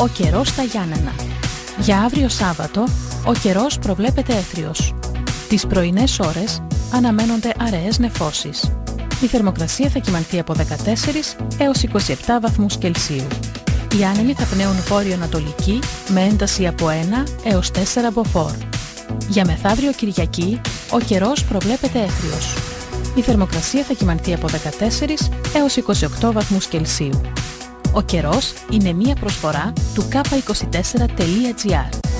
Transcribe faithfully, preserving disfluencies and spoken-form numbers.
Ο καιρός στα Γιάννενα. Για αύριο Σάββατο, ο καιρός προβλέπεται έθριος. Τις πρωινές ώρες αναμένονται αραιές νεφώσεις. Η θερμοκρασία θα κυμανθεί από δεκατέσσερα έως είκοσι επτά βαθμούς Κελσίου. Οι άνεμοι θα πνέουν βόρειο-ανατολική με ένταση από ένα έως τέσσερα μποφόρ. Για μεθαύριο Κυριακή, ο καιρός προβλέπεται έθριος. Η θερμοκρασία θα κυμανθεί από δεκατέσσερα έως είκοσι οκτώ βαθμούς Κελσίου. Ο καιρός είναι μία προσφορά του κάπα είκοσι τέσσερα τελεία τζι άρ.